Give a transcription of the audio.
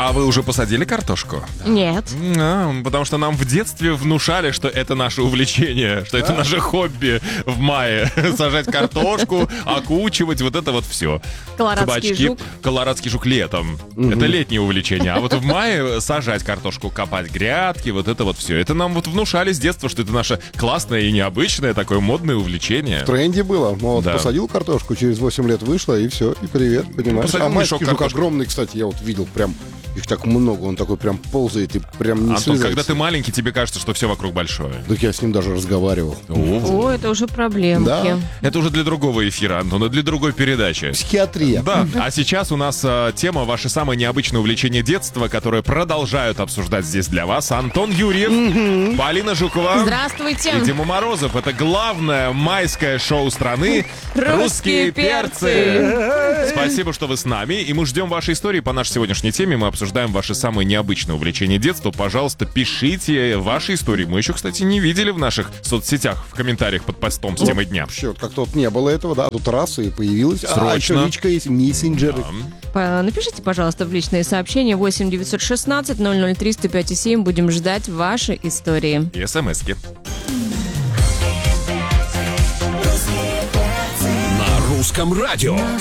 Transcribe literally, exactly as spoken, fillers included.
А вы уже посадили картошку? Нет. А, потому что нам в детстве внушали, что это наше увлечение, что это наше хобби в мае. Сажать картошку, окучивать, вот это вот все. Колорадский жук. Колорадский жук летом. Угу. Это летнее увлечение. А вот в мае сажать картошку, копать грядки, вот это вот все. Это нам вот внушали с детства, что это наше классное и необычное такое модное увлечение. В тренде было. Вот, да. Посадил картошку, через восемь лет вышла, и все, и привет, понимаешь? Посадил а майский жук картошки. огромный, кстати, я вот видел прям, их так много, он такой прям ползает и прям не Антон, слезается. когда ты маленький, тебе кажется, что все вокруг большое. Так я с ним даже разговаривал. О, это уже проблемки. Да. Это уже для другого эфира, Антон, для другой передачи. Психиатрия. Да, а сейчас у нас а, тема «Ваши самые необычные увлечения детства», которые продолжают обсуждать здесь для вас Антон Юрьев, mm-hmm. Полина Жукова. Здравствуйте. И Дима Морозов. Это главное майское шоу страны «Русские перцы». Спасибо, что вы с нами. И мы ждем вашей истории по нашей сегодняшней теме. Мы обсуждаем ваши самые необычные увлечения детства. Пожалуйста, пишите ваши истории. Мы еще, кстати, не видели в наших соцсетях, в комментариях под постом с темой дня. Вообще, вот как-то вот не было этого, да, тут раз и появилась. Срочно. А еще личка есть, мессенджеры. Да. Напишите, пожалуйста, в личные сообщения восемь девятьсот шестнадцать ноль ноль три сто пять семь. Будем ждать ваши истории. И смс-ки. На русском радио.